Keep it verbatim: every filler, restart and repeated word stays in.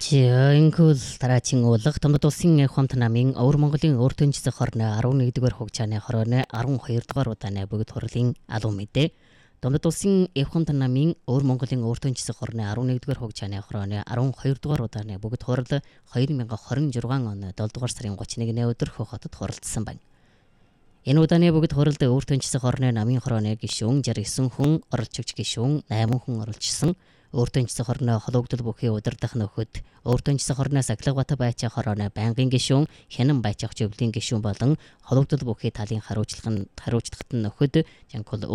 Жингл тарачин уулах Томдод улсын хамт намын Өвөр Монголын өөртөө жисэх хорны арван нэгдүгээр хугацааны хорооны арван хоёр дугаар удааны бүгд хурлын алуу мэдээ. Томдод улсын хамт намын Өвөр Монголын өөртөө жисэх хорны арван нэгдүгээр хугацааны хорооны арван хоёр дугаар удааны бүгд хурал хоёр мянга хорин жургаан оны долоо дугаар сарын гуравчныг өдөр Хөх хотод хуралдсан байна. Энэ удааны бүгд хуралд өөртөө жисэх хорны намын хорооны гишүүн шестьдесят девять хүн оролцож гишүүн восемь хүн оролцсон. Өөртөө жисэх хорны холбогдол бүхий удирдах нөхөд өөртөө жисэх хорны Сахилгавата байцаа хорооны байнгын гишүүн Хянан байцаах зөвлөлийн гишүүн болон холбогдол бүхий талын хариуцлагын хариуцлагт нөхөд Жанкул